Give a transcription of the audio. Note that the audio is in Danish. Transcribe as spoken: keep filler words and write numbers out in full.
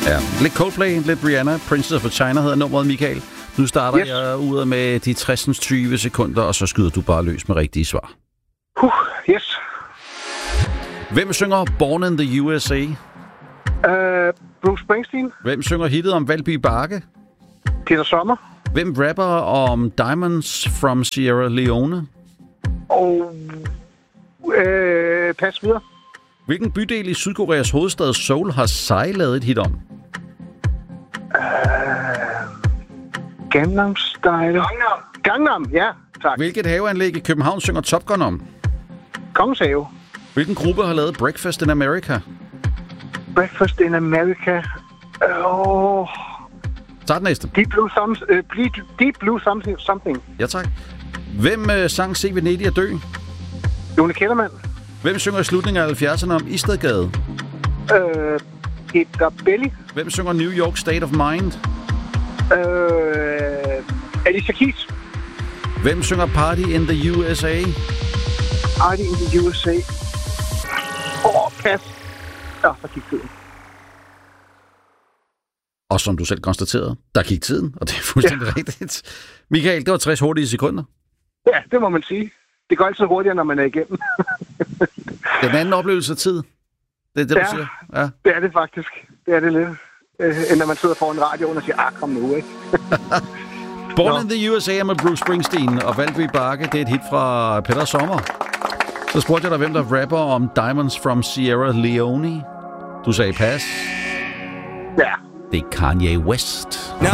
Ja, lidt Coldplay, lidt Rihanna. Princess of China hedder nummeret, Michael. Nu starter yes. jeg ud med de tres tyve sekunder, og så skyder du bare løs med rigtige svar. Uh, yes. Hvem synger Born in the U S A? Uh, Bruce Springsteen. Hvem synger hittet om Valby Bakke? Peter Sommer. Hvem rapper om Diamonds from Sierra Leone? Og øh, pas videre. Hvilken bydel i Sydkoreas hovedstad Seoul har Psy lavet et hit om? Uh, Gangnam Style. Gangnam. Gangnam, ja, tak. Hvilket haveanlæg i København synger Top Gun om? Kongens Have. Hvilken gruppe har lavet Breakfast in America? Breakfast in America. Åh... Oh. Start næste. Deep Blue, some, uh, Deep Blue something, something. Ja, tak. Hvem uh, sang Se Venedig at dø? Lone Kellermann. Hvem synger i slutningen af halvfjerdserne om Istedgade? Øh, Peter Belli. Hvem synger New York State of Mind? Øh, Alicia Keys. Hvem synger Party in the U S A? Party in the U S A. Åh, oh, pas. Ja, der gik tiden. Og som du selv konstaterede, der gik tiden, og det er fuldstændig ja. rigtigt. Michael, det var tres hurtige sekunder. Ja, det må man sige. Det går altid hurtigere, når man er igennem. Den anden oplevelse af tid. Det er det, ja, du siger? Ja, det er det faktisk. Det er det lidt. Øh, end når man sidder foran radioen og siger, ah, kom nu, ikke? Born no. in the U S A med Bruce Springsteen og Valby Bakke, det er et hit fra Peter Sommer. Så spurgte jeg dig, hvem der rapper om Diamonds from Sierra Leone. Du sagde pas. Ja. Det er Kanye West. Now